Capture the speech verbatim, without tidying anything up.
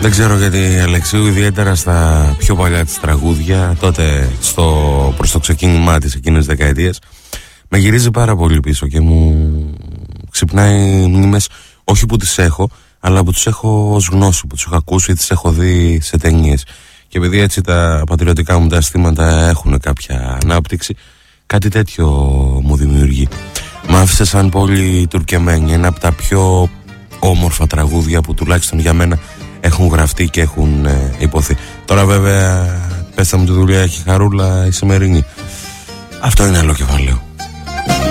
Δεν ξέρω γιατί, Αλεξίου, ιδιαίτερα στα πιο παλιά της τραγούδια, τότε στο, προς το ξεκίνημά της εκείνες τις δεκαετίες, με γυρίζει πάρα πολύ πίσω και μου ξυπνάει μνήμες, όχι που τις έχω, αλλά που τους έχω ως γνώση, που τους έχω ακούσει ή τις έχω δει σε ταινίες. Και επειδή έτσι τα πατριωτικά μου τα αισθήματα έχουν κάποια ανάπτυξη, κάτι τέτοιο μου δημιουργεί. Μ' άφησε σαν πόλη Τουρκεμένη, ένα από τα πιο όμορφα τραγούδια που τουλάχιστον για μένα έχουν γραφτεί και έχουν ε, υποθεί. Τώρα βέβαια πέστε μου τη δουλειά έχει χαρούλα η σημερινή. Αυτό είναι άλλο κεφάλαιο.